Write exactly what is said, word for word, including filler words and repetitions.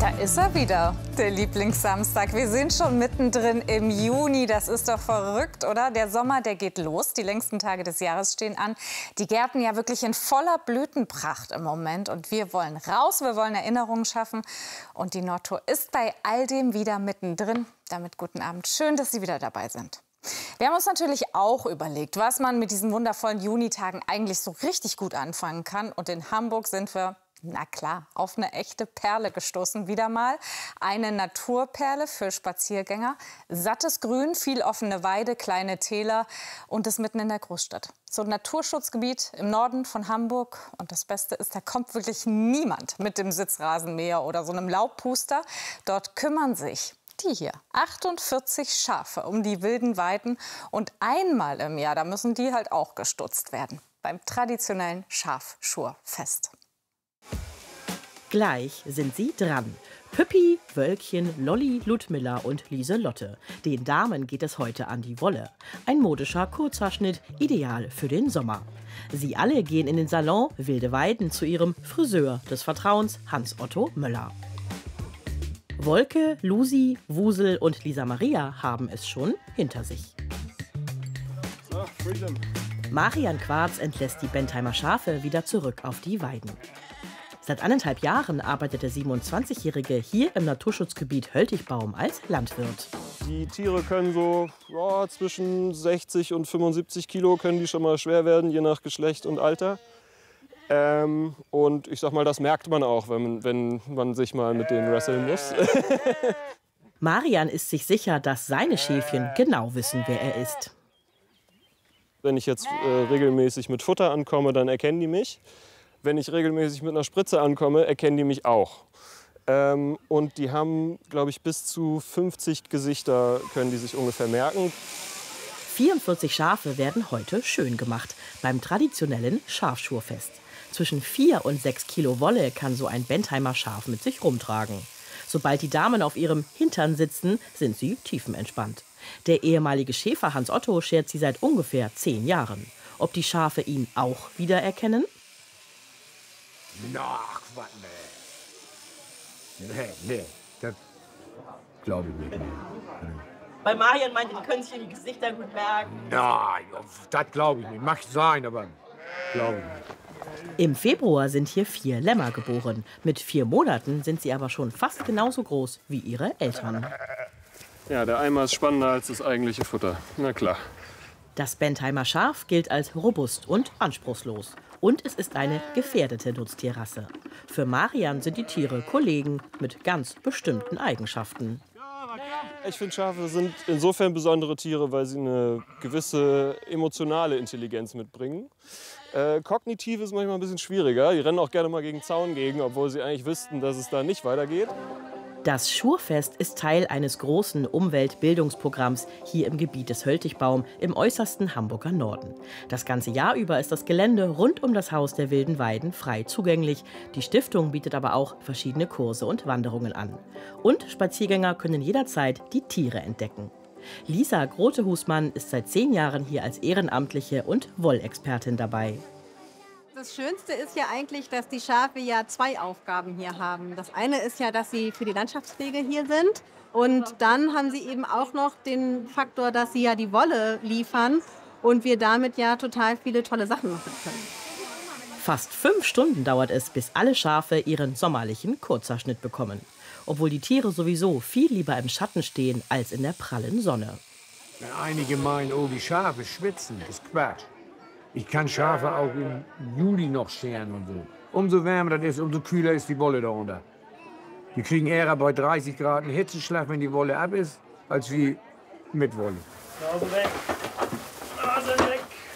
Da ist er wieder, der Lieblingssamstag. Wir sind schon mittendrin im Juni. Das ist doch verrückt, oder? Der Sommer, der geht los. Die längsten Tage des Jahres stehen an. Die Gärten ja wirklich in voller Blütenpracht im Moment. Und wir wollen raus, wir wollen Erinnerungen schaffen. Und die Nordtour ist bei all dem wieder mittendrin. Damit guten Abend. Schön, dass Sie wieder dabei sind. Wir haben uns natürlich auch überlegt, was man mit diesen wundervollen Junitagen eigentlich so richtig gut anfangen kann. Und in Hamburg sind wir, na klar, auf eine echte Perle gestoßen. Wieder mal eine Naturperle für Spaziergänger. Sattes Grün, viel offene Weide, kleine Täler und das mitten in der Großstadt. So ein Naturschutzgebiet im Norden von Hamburg. Und das Beste ist, da kommt wirklich niemand mit dem Sitzrasenmäher oder so einem Laubpuster. Dort kümmern sich die hier, achtundvierzig Schafe um die wilden Weiden. Und einmal im Jahr, da müssen die halt auch gestutzt werden. Beim traditionellen Schafschurfest. Gleich sind sie dran. Püppi, Wölkchen, Lolli, Ludmilla und Lieselotte. Den Damen geht es heute an die Wolle. Ein modischer Kurzhaarschnitt, ideal für den Sommer. Sie alle gehen in den Salon Wilde Weiden zu ihrem Friseur des Vertrauens, Hans-Otto Möller. Wolke, Lusi, Wusel und Lisa Maria haben es schon hinter sich. So, freedom. Marian Quarz entlässt die Bentheimer Schafe wieder zurück auf die Weiden. Seit anderthalb Jahren arbeitet der siebenundzwanzigjährige hier im Naturschutzgebiet Höltigbaum als Landwirt. Die Tiere können so ja, zwischen sechzig und fünfundsiebzig Kilo können die schon mal schwer werden, je nach Geschlecht und Alter. Ähm, und ich sag mal, das merkt man auch, wenn, wenn man sich mal mit denen wresteln muss. Marian ist sich sicher, dass seine Schäfchen genau wissen, wer er ist. Wenn ich jetzt äh, regelmäßig mit Futter ankomme, dann erkennen die mich. Wenn ich regelmäßig mit einer Spritze ankomme, erkennen die mich auch. Ähm, und die haben, glaube ich, bis zu fünfzig Gesichter können die sich ungefähr merken. vierundvierzig Schafe werden heute schön gemacht beim traditionellen Schafschurfest. Zwischen vier und sechs Kilo Wolle kann so ein Bentheimer Schaf mit sich rumtragen. Sobald die Damen auf ihrem Hintern sitzen, sind sie tiefenentspannt. Der ehemalige Schäfer Hans Otto schert sie seit ungefähr zehn Jahren. Ob die Schafe ihn auch wiedererkennen? Ach, was, nee. Nee, nee, das glaube ich nicht. Bei Marian meinte, die können sich die Gesichter gut merken. Nein, das glaube ich nicht. Mag sein, aber glaube ich nicht. Im Februar sind hier vier Lämmer geboren. Mit vier Monaten sind sie aber schon fast genauso groß wie ihre Eltern. Ja, der Eimer ist spannender als das eigentliche Futter. Na klar. Das Bentheimer Schaf gilt als robust und anspruchslos. Und es ist eine gefährdete Nutztierrasse. Für Marian sind die Tiere Kollegen mit ganz bestimmten Eigenschaften. Ich finde, Schafe sind insofern besondere Tiere, weil sie eine gewisse emotionale Intelligenz mitbringen. Äh, kognitiv ist manchmal ein bisschen schwieriger. Die rennen auch gerne mal gegen den Zaun gegen, obwohl sie eigentlich wüssten, dass es da nicht weitergeht. Das Schurfest ist Teil eines großen Umweltbildungsprogramms hier im Gebiet des Höltigbaum im äußersten Hamburger Norden. Das ganze Jahr über ist das Gelände rund um das Haus der Wilden Weiden frei zugänglich. Die Stiftung bietet aber auch verschiedene Kurse und Wanderungen an. Und Spaziergänger können jederzeit die Tiere entdecken. Lisa Grote-Husmann ist seit zehn Jahren hier als Ehrenamtliche und Wollexpertin dabei. Das Schönste ist ja eigentlich, dass die Schafe ja zwei Aufgaben hier haben. Das eine ist ja, dass sie für die Landschaftspflege hier sind. Und dann haben sie eben auch noch den Faktor, dass sie ja die Wolle liefern und wir damit ja total viele tolle Sachen machen können. Fast fünf Stunden dauert es, bis alle Schafe ihren sommerlichen Kurzhaarschnitt bekommen. Obwohl die Tiere sowieso viel lieber im Schatten stehen als in der prallen Sonne. Einige meinen, oh, die Schafe schwitzen. Das ist Quatsch. Ich kann Schafe auch im Juli noch scheren und so. Umso wärmer das ist, umso kühler ist die Wolle darunter. Die kriegen eher bei dreißig Grad einen Hitzeschlag, wenn die Wolle ab ist, als wie mit Wolle. Also weg.